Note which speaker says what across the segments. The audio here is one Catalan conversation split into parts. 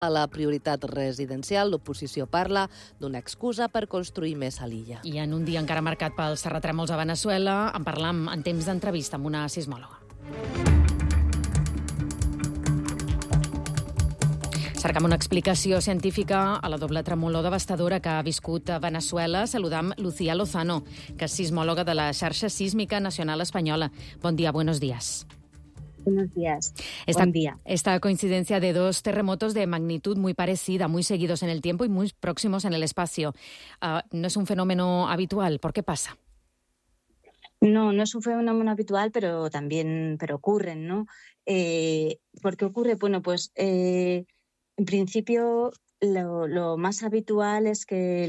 Speaker 1: A la prioritat residencial, l'oposició parla d'una excusa per construir més a l'illa.
Speaker 2: I en un dia encara marcat pels terratrèmols a Veneçuela, en parlam en temps d'entrevista amb una sismòloga. Cercam una explicació científica a la doble tremolor devastadora que ha viscut a Veneçuela. Saludam Lucía Lozano, que és sismòloga de la Xarxa Sísmica Nacional Espanyola. Bon dia, buenos días.
Speaker 3: Buenos días. Buen día.
Speaker 2: Esta coincidencia de dos terremotos de magnitud muy parecida, muy seguidos en el tiempo y muy próximos en el espacio, no es un fenómeno habitual. ¿Por qué pasa?
Speaker 3: No es un fenómeno habitual, pero ocurren, ¿no? ¿Por qué ocurre? Bueno, pues en principio lo más habitual es que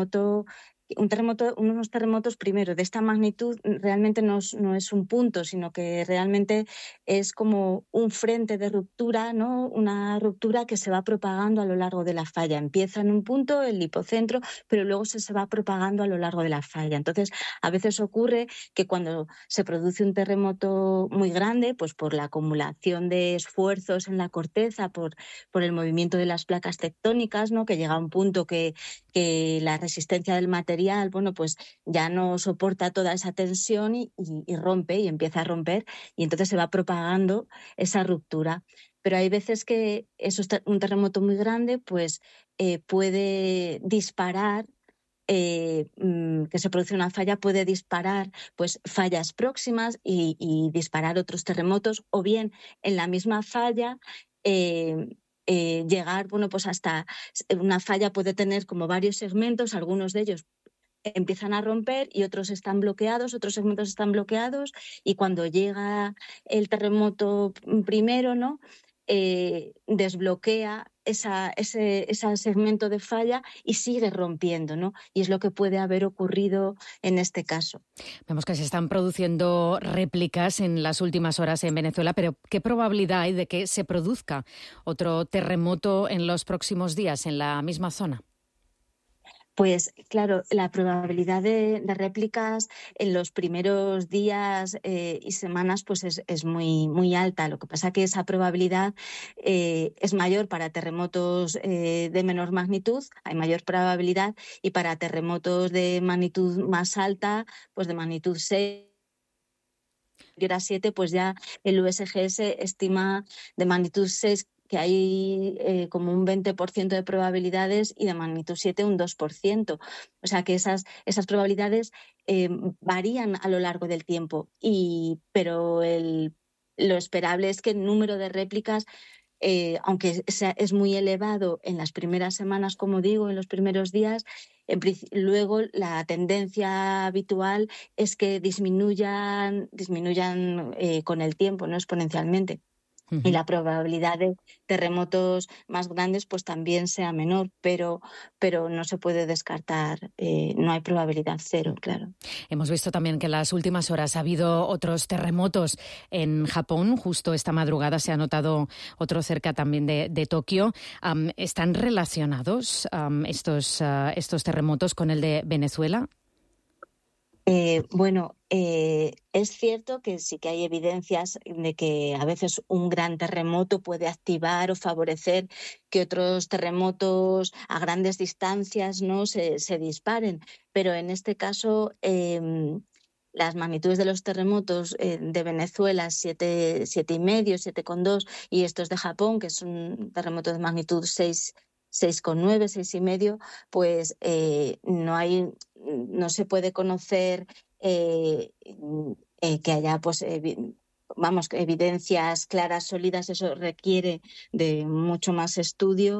Speaker 3: unos terremotos primero de esta magnitud realmente no es un punto, sino que realmente es como un frente de ruptura, ¿no? Una ruptura que se va propagando a lo largo de la falla. Empieza en un punto, el hipocentro, pero luego se va propagando a lo largo de la falla. Entonces, a veces ocurre que cuando se produce un terremoto muy grande, pues por la acumulación de esfuerzos en la corteza, por el movimiento de las placas tectónicas, ¿no? Que llega a un punto que la resistencia del material, bueno, pues ya no soporta toda esa tensión y rompe, y empieza a romper, y entonces se va propagando esa ruptura. Pero hay veces que un terremoto muy grande pues puede disparar, que se produce una falla, puede disparar pues fallas próximas y disparar otros terremotos, o bien en la misma falla llegar, bueno, pues hasta una falla puede tener como varios segmentos, algunos de ellos empiezan a romper y otros están bloqueados, otros segmentos están bloqueados, y cuando llega el terremoto primero, ¿no? Desbloquea ese segmento de falla y sigue rompiendo, ¿no? Y es lo que puede haber ocurrido en este caso.
Speaker 2: Vemos que se están produciendo réplicas en las últimas horas en Venezuela, pero ¿qué probabilidad hay de que se produzca otro terremoto en los próximos días en la misma zona?
Speaker 3: Pues claro, la probabilidad de réplicas en los primeros días y semanas pues es muy, muy alta. Lo que pasa es que esa probabilidad es mayor para terremotos de menor magnitud, hay mayor probabilidad, y para terremotos de magnitud más alta, pues de magnitud 6 a 7, pues ya el USGS estima de magnitud 6 que hay como un 20% de probabilidades, y de magnitud 7 un 2%. O sea que esas probabilidades varían a lo largo del tiempo, pero lo esperable es que el número de réplicas, aunque es muy elevado en las primeras semanas, como digo, en los primeros días, luego la tendencia habitual es que disminuyan con el tiempo, no exponencialmente.
Speaker 2: Uh-huh.
Speaker 3: Y la probabilidad de terremotos más grandes pues también sea menor, pero no se puede descartar, no hay probabilidad cero, claro.
Speaker 2: Hemos visto también que en las últimas horas ha habido otros terremotos en Japón. Justo esta madrugada se ha notado otro cerca también de Tokio. ¿Están relacionados estos terremotos con el de Venezuela?
Speaker 3: Es cierto que sí que hay evidencias de que a veces un gran terremoto puede activar o favorecer que otros terremotos a grandes distancias no se disparen, pero en este caso las magnitudes de los terremotos de Venezuela 7,5, 7,2, y estos de Japón, que es un terremoto de magnitud 6,9, 6,5, pues no se puede conocer que haya pues evidencias claras, sólidas. Eso requiere de mucho más estudio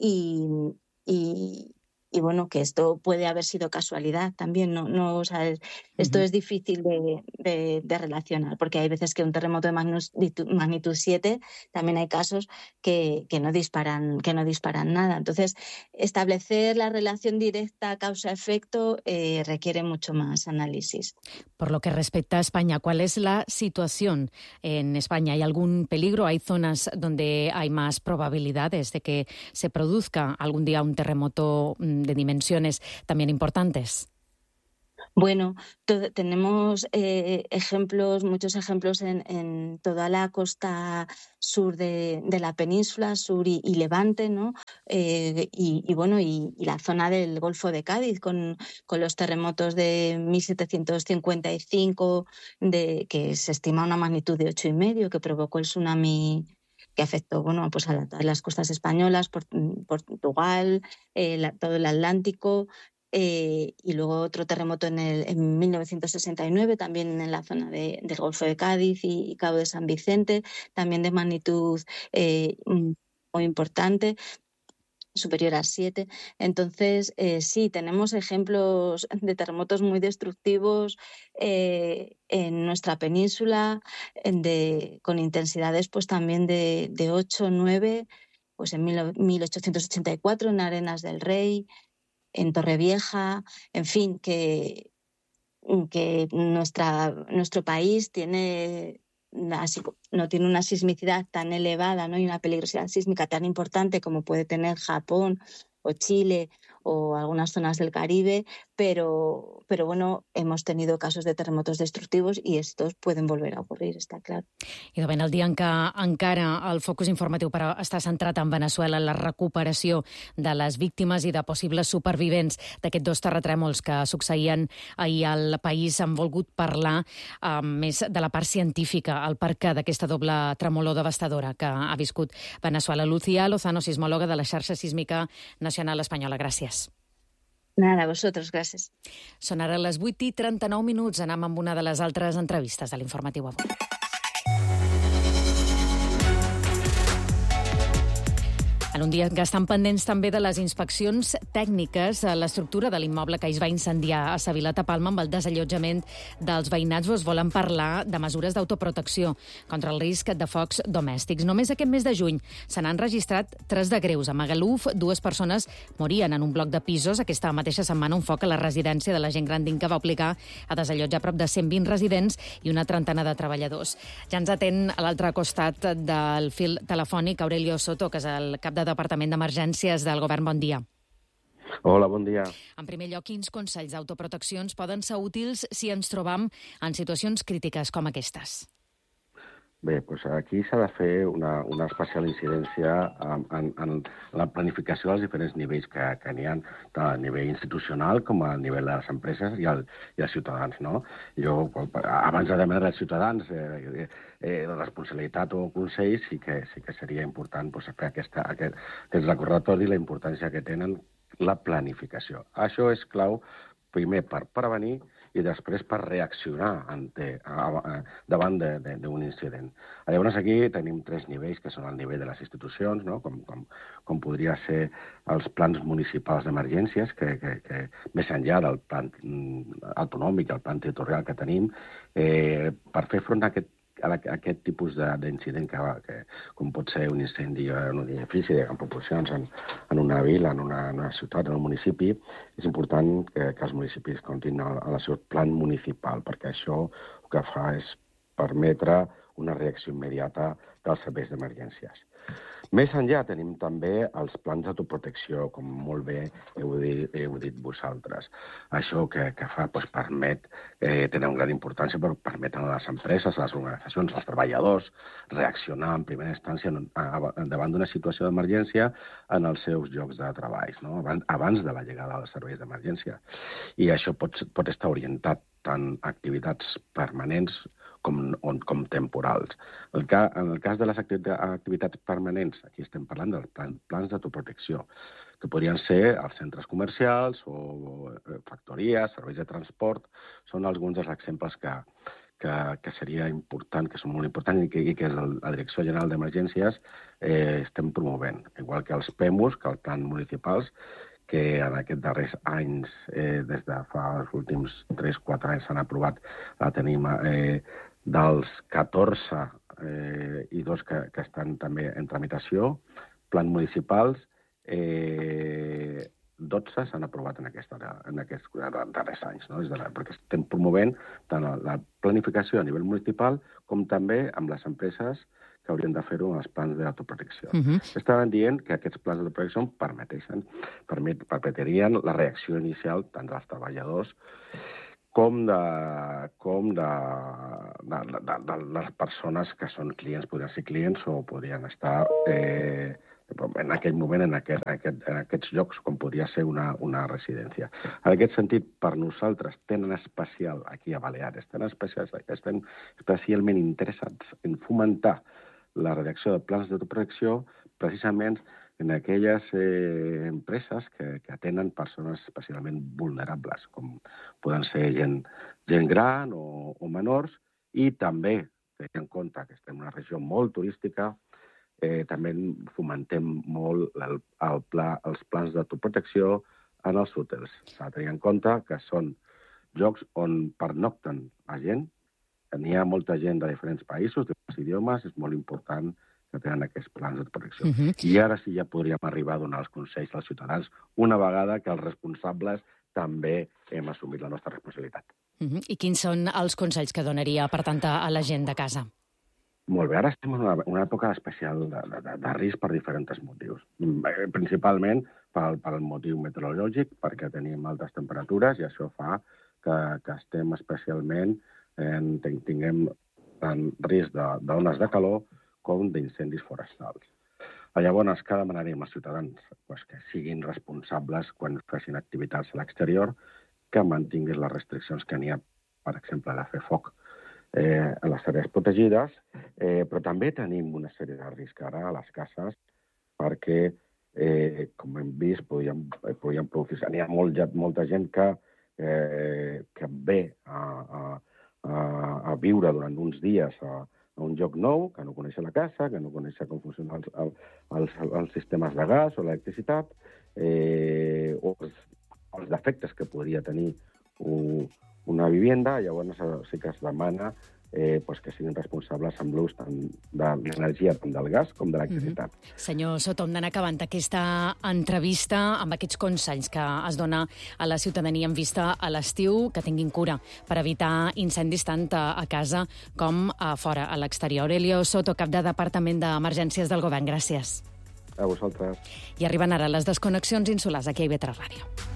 Speaker 3: y bueno, que esto puede haber sido casualidad también, no, o sea, esto es difícil de relacionar, porque hay veces que un terremoto de magnitud 7, también hay casos que no disparan nada. Entonces, establecer la relación directa causa-efecto requiere mucho más análisis.
Speaker 2: Por lo que respecta a España, ¿cuál es la situación en España? ¿Hay algún peligro? ¿Hay zonas donde hay más probabilidades de que se produzca algún día un terremoto de dimensiones también importantes?
Speaker 3: Bueno, tenemos muchos ejemplos en toda la costa sur de la península, sur y Levante, ¿no? Y la zona del Golfo de Cádiz, con los terremotos de 1755, que se estima una magnitud de 8,5, que provocó el tsunami que afectó, pues a las costas españolas, Portugal, todo el Atlántico. Y luego otro terremoto en 1969, también en la zona del Golfo de Cádiz y Cabo de San Vicente, también de magnitud muy importante, superior a 7. Entonces, sí, tenemos ejemplos de terremotos muy destructivos en nuestra península, con intensidades pues también de 8, 9, pues en 1884 en Arenas del Rey, en Torrevieja, en fin, que nuestro país no tiene una sismicidad tan elevada, ¿no? Y una peligrosidad sísmica tan importante como puede tener Japón o Chile o algunas zonas del Caribe, pero bueno, hemos tenido casos de terremotos destructivos i estos pueden volver a ocurrir, està clar.
Speaker 2: I de ben el dia en què encara el focus informatiu però està centrat en Veneçuela, en la recuperació de les víctimes i de possibles supervivents d'aquests 2 terratrèmols que succeïen ahir al país, han volgut parlar més de la part científica, el perquè d'aquesta doble tremolor devastadora que ha viscut Veneçuela. Lucía Lozano, sismòloga de la xarxa sísmica nacional espanyola. Gràcies.
Speaker 3: Nada, a vosotros, gràcies.
Speaker 2: Són ara les 8:39. Anem amb una de les altres entrevistes de l'Informatiu avui. En un dia que estan pendents també de les inspeccions tècniques a l'estructura de l'immoble que es va incendiar a Savilat a Palma amb el desallotjament dels veïnats, vos volen parlar de mesures d'autoprotecció contra el risc de focs domèstics. Només aquest mes de juny se n'han registrat 3 de greus. A Magaluf, 2 persones morien en un bloc de pisos. Aquesta mateixa setmana un foc a la residència de la gent gran d'Inca va obligar a desallotjar prop de 120 residents i una trentena de treballadors. Ja ens atén a l'altre costat del fil telefònic Aurelio Soto, que és el cap de Departament d'Emergències del Govern. Bon dia.
Speaker 4: Hola, bon dia.
Speaker 2: En primer lloc, quins consells d'autoprotecció poden ser útils si ens trobam en situacions crítiques com aquestes?
Speaker 4: Bé, doncs aquí s'ha de fer una especial incidència en la planificació dels diferents nivells que n'hi ha, tant a nivell institucional com a nivell de les empreses i els ciutadans, no? Jo, abans de demanar als ciutadans la responsabilitat o consell, sí que seria important fer aquest recordatori i la importància que tenen la planificació. Això és clau, primer, per prevenir i després per reaccionar davant d'un incident. Llavors aquí tenim 3 nivells, que són el nivell de les institucions, no? com podria ser els plans municipals d'emergències, que més enllà del plan autonòmic, el plan territorial que tenim, per fer front a aquest tipus d'incident, com pot ser un incendi en un edifici de gran proporcions, en una vila, en una ciutat, en un municipi, és important que els municipis comptin el seu plan municipal, perquè això el que fa és permetre una reacció immediata dels serveis d'emergències. Més enllà tenim també els plans d'autoprotecció, com molt bé heu dit vosaltres. Això que fa permet tenir una gran importància, però permet a les empreses, a les organitzacions, als treballadors, reaccionar en primera instància davant d'una situació d'emergència en els seus llocs de treball, no? Abans de la llegada dels serveis d'emergència. I això pot estar orientat tant a activitats permanents com temporals. En el cas de les activitats permanents, aquí estem parlant dels plans d'autoprotecció, que podrien ser els centres comercials o factories, serveis de transport, són alguns dels exemples que seria important, que són molt importants i que la Direcció General d'Emergències estem promovent, igual que els PEMUs, que els plans municipals, que en aquests darrers anys, des de fa els últims 3-4 anys s'han aprovat, la tenim dels 14 i 2 que estan també en tramitació, plans municipals, 12 s'han aprovat en aquests darrers anys, no? Perquè estem promovent tant la planificació a nivell municipal com també amb les empreses que haurien de fer-ho amb els plans d'autoprotecció. Estaven dient que aquests plans d'autoprotecció permetrien la reacció inicial tant dels treballadors com de les persones que són clients, podrien ser clients o podrien estar en aquell moment en aquests llocs, com podria ser una residència. En aquest sentit, per nosaltres, tenen especial, aquí a Baleares, estem especialment interessats en fomentar la redacció de plans d'autoprotecció precisament en aquelles empreses que atenen persones especialment vulnerables, com poden ser gent gran o menors, i també, tenint en compte que estem en una regió molt turística, també fomentem molt els plans d'autoprotecció en els hotels. S'ha de tenir en compte que són llocs on pernocten la gent, n'hi ha molta gent de diferents països, de diferents idiomes, és molt important que tenen aquests plans d'autoprotecció. I ara sí ja podríem arribar a donar els consells als ciutadans una vegada que els responsables també hem assumit la nostra responsabilitat.
Speaker 2: I quins són els consells que donaria, per tant, a la gent de casa?
Speaker 4: Molt bé, ara estem en una època especial de risc per diferents motius. Principalment pel motiu meteorològic, perquè tenim altes temperatures i això fa que estem especialment, tinguem tant risc d'ones de calor com d'incendis forestals. Llavors, què demanaríem als ciutadans? Que siguin responsables quan facin activitats a l'exterior, que mantinguin les restriccions que n'hi ha, per exemple, de fer foc a les àrees protegides, però també tenim una sèrie de riscs ara a les cases perquè, com hem vist, podríem provocar... N'hi ha molta gent que ve a viure durant uns dies a un lloc nou, que no coneix la casa, que no coneix com funcionen els sistemes de gas o l'electricitat, o els defectes que podria tenir una vivenda. Llavors sí que es demana que siguin responsables amb l'ús tant de l'energia, tant del gas com de l'electricitat.
Speaker 2: Senyor Soto, hem d'anar acabant aquesta entrevista amb aquests consells que es dona a la ciutadania en vista a l'estiu, que tinguin cura per evitar incendis tant a casa com a fora, a l'exterior. Aurelio Soto, cap de Departament d'Emergències del Govern, gràcies.
Speaker 4: A vosaltres.
Speaker 2: I arriben ara les desconnexions insulars aquí a IB3 Ràdio.